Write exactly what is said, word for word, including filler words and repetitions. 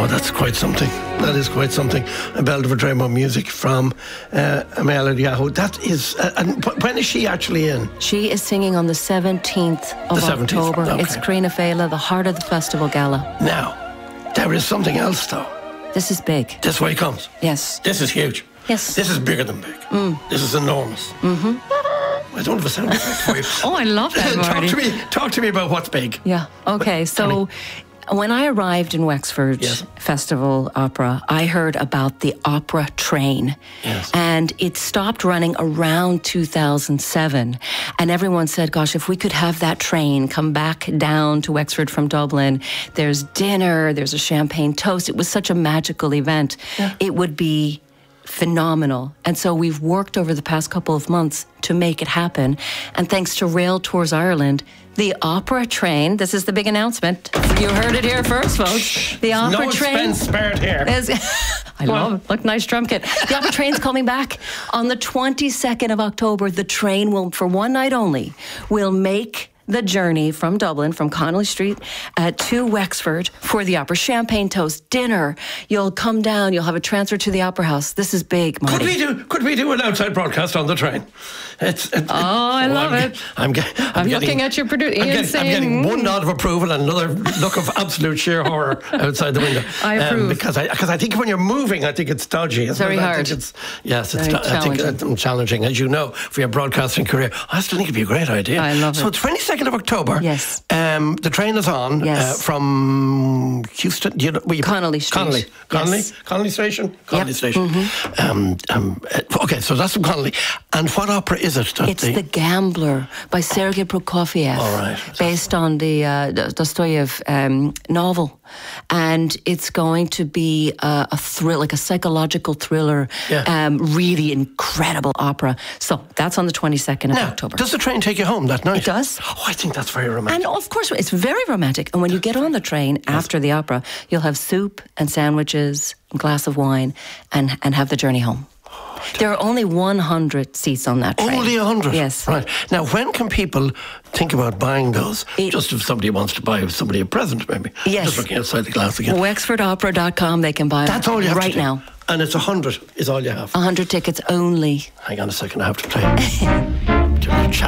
Oh, that's quite something. That is quite something. A Belvedere Dramo music from uh, Amel Eliyahu. That is, uh, and when is she actually in? She is singing on the seventeenth of The seventeenth, October. okay. It's Crina Féile, the heart of the festival gala. Now, there is something else though. This is big. This way it comes. Yes. This is huge. Yes. This is bigger than big. Mm. This is enormous. Mm-hmm. I don't have a sound effect for you. Oh, I love that, talk Marty. to me. Talk to me about what's big. Yeah. Okay. So, when I arrived in Wexford Yes. Festival Opera, I heard about the opera train. Yes. And it stopped running around two thousand seven. And everyone said, gosh, if we could have that train come back down to Wexford from Dublin, there's dinner, there's a champagne toast. It was such a magical event. Yeah. It would be phenomenal. And so we've worked over the past couple of months to make it happen. And thanks to Rail Tours Ireland, the opera train, this is the big announcement. You heard it here first, folks. The opera no train expense spared here. is, I love it. Look, nice drum kit. The opera train's coming back on the twenty-second of October. The train will, for one night only, will make the journey from Dublin, from Connolly Street uh, to Wexford for the opera. Champagne toast, dinner. You'll come down, you'll have a transfer to the Opera House. This is big, Marty. Could we do? Could we do an outside broadcast on the train? It's. It, Oh, I love I'm, it. I'm, get, I'm, I'm getting, looking at your producer, I'm, Ian, getting, I'm saying, getting one mm. nod of approval and another look of absolute sheer horror outside the window. I approve. because I because I think when you're moving, I think it's dodgy. It's very hard. I think it's, yes, it's. Very I think challenging. it's challenging, as you know, for your broadcasting career. I still think it'd be a great idea. I love so it. So twenty-second of October. Yes. Um, the train is on Yes. uh, from Houston. Do you know, were you, Connolly Street. Connolly. Connolly. Yes. Connolly Station. Connolly Yep. Station. Mm-hmm. Um, um, uh, okay, so that's from Connolly. And what opera is it? That It's The Gambler by Sergei Prokofiev. All right. Based on the uh, Dostoyev um, novel. And it's going to be a, a thrill, like a psychological thriller, Yeah. um, really incredible opera. So that's on the twenty-second of now, October. does the train take you home that night? It does. Oh, I think that's very romantic. And of course, it's very romantic. And when you get on the train after the opera, you'll have soup and sandwiches, a glass of wine, and, and have the journey home. There are only one hundred seats on that train. Only one hundred? Yes. Right. Now, when can people think about buying those? It- Just if somebody wants to buy somebody a present, maybe. Yes. Just looking outside the glass again. Wexford Opera dot com, they can buy That's them all you have right to do. now. And it's one hundred is all you have. one hundred tickets only. Hang on a second, I have to play.